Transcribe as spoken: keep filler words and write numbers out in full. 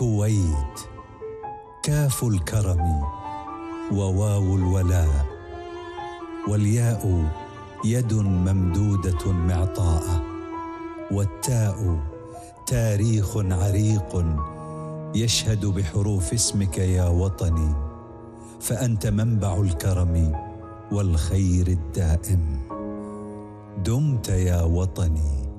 كويت، كاف الكرم وواو الولاء، والياء يد ممدودة معطاء، والتاء تاريخ عريق يشهد بحروف اسمك يا وطني، فأنت منبع الكرم والخير الدائم. دمت يا وطني